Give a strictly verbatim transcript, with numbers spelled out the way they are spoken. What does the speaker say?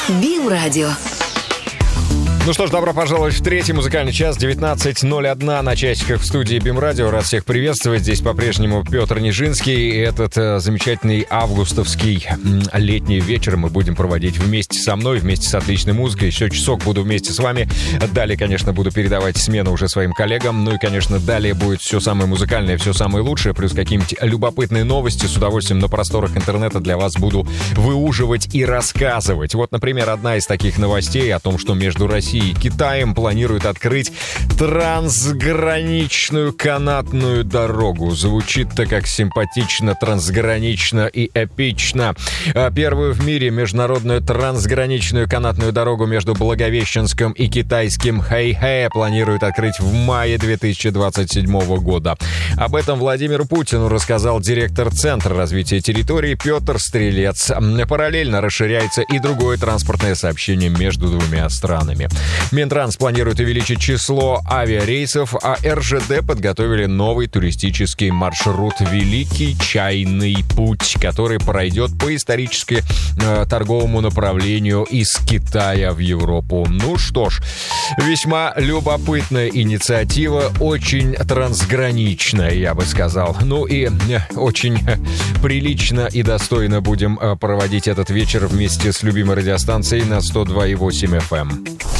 БИМ-радио. Ну что ж, добро пожаловать в третий музыкальный час, девятнадцать ноль один на часиках в студии БИМ-радио. Рад всех приветствовать. Здесь по-прежнему Петр Нижинский. И этот э, замечательный августовский э, летний вечер мы будем проводить вместе со мной, вместе с отличной музыкой. Еще часок буду вместе с вами. Далее, конечно, буду передавать смену уже своим коллегам. Ну и, конечно, далее будет все самое музыкальное, все самое лучшее, плюс какие-нибудь любопытные новости. С удовольствием на просторах интернета для вас буду выуживать и рассказывать. Вот, например, одна из таких новостей о том, что между Россией и Китаем планируют открыть трансграничную канатную дорогу. Звучит-то как симпатично, трансгранично и эпично. Первую в мире международную трансграничную канатную дорогу между Благовещенском и китайским Хэйхэ планируют открыть в мае две тысячи двадцать седьмого года. Об этом Владимиру Путину рассказал директор Центра развития территории Петр Стрелец. Параллельно расширяется и другое транспортное сообщение между двумя странами. Минтранс планирует увеличить число авиарейсов, а эр жэ дэ подготовили новый туристический маршрут «Великий чайный путь», который пройдет по исторически э, торговому направлению из Китая в Европу. Ну что ж, весьма любопытная инициатива, очень трансграничная, я бы сказал. Ну и э, очень э, прилично и достойно будем э, проводить этот вечер вместе с любимой радиостанцией на сто два и восемь эф эм.